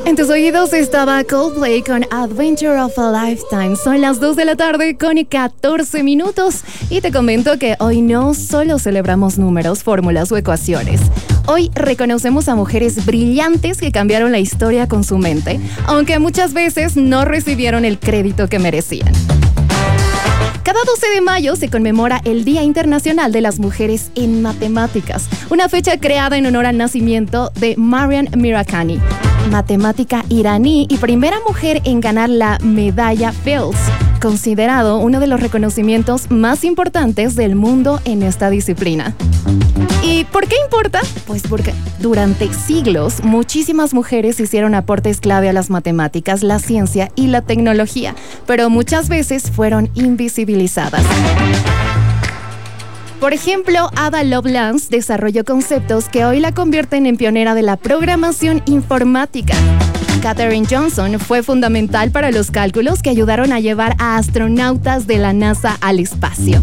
En tus oídos estaba Coldplay con Adventure of a Lifetime. Son las 2 de la tarde con 14 minutos y te comento que hoy no solo celebramos números, fórmulas o ecuaciones. Hoy reconocemos a mujeres brillantes que cambiaron la historia con su mente, aunque muchas veces no recibieron el crédito que merecían. Cada 12 de mayo se conmemora el Día Internacional de las Mujeres en Matemáticas, una fecha creada en honor al nacimiento de Mariam Mirzakhani, matemática iraní y primera mujer en ganar la medalla Fields, considerado uno de los reconocimientos más importantes del mundo en esta disciplina. ¿Y por qué importa? Pues porque durante siglos muchísimas mujeres hicieron aportes clave a las matemáticas, la ciencia y la tecnología, pero muchas veces fueron invisibilizadas. Por ejemplo, Ada Lovelace desarrolló conceptos que hoy la convierten en pionera de la programación informática. Katherine Johnson fue fundamental para los cálculos que ayudaron a llevar a astronautas de la NASA al espacio.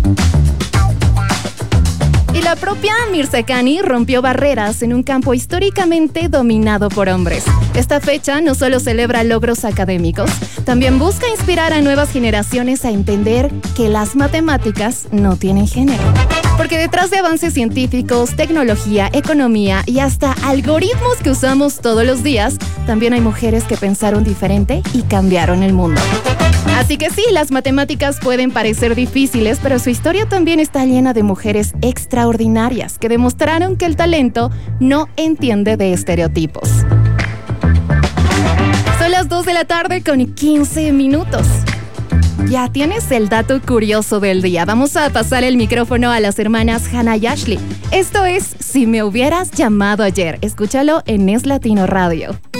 Y la propia Mirzakhani rompió barreras en un campo históricamente dominado por hombres. Esta fecha no solo celebra logros académicos, también busca inspirar a nuevas generaciones a entender que las matemáticas no tienen género. Porque detrás de avances científicos, tecnología, economía y hasta algoritmos que usamos todos los días, también hay mujeres que pensaron diferente y cambiaron el mundo. Así que sí, las matemáticas pueden parecer difíciles, pero su historia también está llena de mujeres extraordinarias que demostraron que el talento no entiende de estereotipos. Son las 2 de la tarde con 15 minutos. Ya tienes el dato curioso del día. Vamos a pasar el micrófono a las hermanas Hannah y Ashley. Esto es Si me hubieras llamado ayer. Escúchalo en Es Latino Radio.